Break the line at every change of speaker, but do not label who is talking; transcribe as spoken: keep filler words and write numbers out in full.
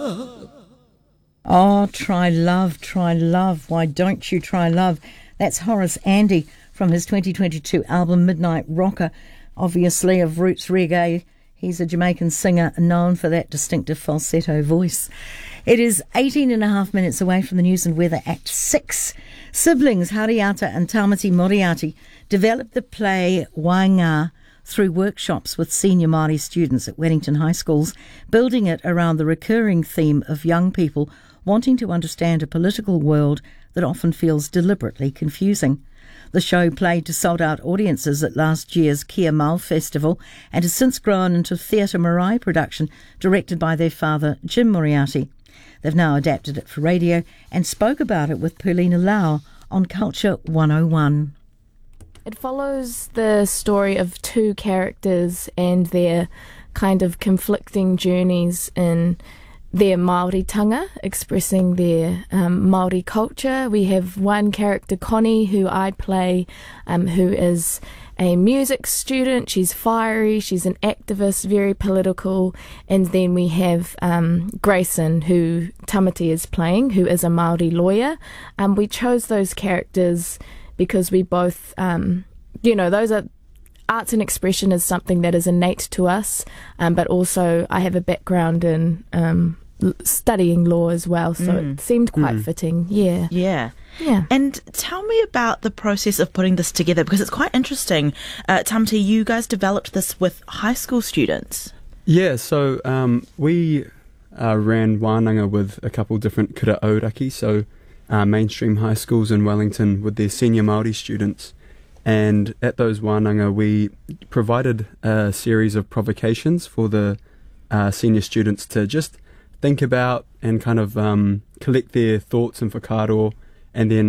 Oh, try love, try love. Why don't you try love? That's Horace Andy from his twenty twenty-two album Midnight Rocker, obviously of roots reggae. He's a Jamaican singer known for that distinctive falsetto voice. It is eighteen and a half minutes away from the news and weather at six. Siblings Hariata and Tamati Moriarty developed the play Wainga through workshops with senior Māori students at Wellington High Schools, building it around the recurring theme of young people wanting to understand a political world that often feels deliberately confusing. The show played to sold-out audiences at last year's Kia Mau Festival and has since grown into a Theatre Marae production directed by their father, Jim Moriarty. They've now adapted it for radio and spoke about it with Paulina Lau on Culture one oh one.
It follows the story of two characters and their kind of conflicting journeys in their Māoritanga, expressing their um, Māori culture. We have one character, Connie, who I play, um, who is a music student. She's fiery, she's an activist, very political. And then we have um, Grayson, who Tamati is playing, who is a Māori lawyer. Um, we chose those characters because we both, um, you know, those are arts and expression is something that is innate to us, um, but also I have a background in um, studying law as well, so mm. it seemed quite mm. fitting. Yeah.
Yeah.
Yeah.
And tell me about the process of putting this together, because it's quite interesting. Uh, Tamati, you guys developed this with high school students.
Yeah, so um, we uh, ran Wānanga with a couple different kura auraki, so uh, mainstream high schools in Wellington with their senior Māori students. And at those Wānanga, we provided a series of provocations for the uh, senior students to just think about and kind of um, collect their thoughts and whakaaro, and then